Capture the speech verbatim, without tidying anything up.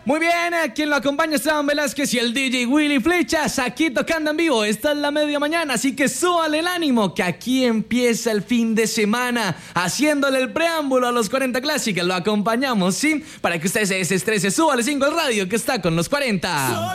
Muy bien, a quien lo acompaña Esteban Velázquez y el D J Willy Flechas, aquí tocando en vivo. Esta es la media mañana, así que súbale el ánimo, que aquí empieza el fin de semana, haciéndole el preámbulo a los cuarenta Clásicos. Lo acompañamos, ¿sí? Para que usted se desestrese, súbale cinco al radio, que está con los cuarenta.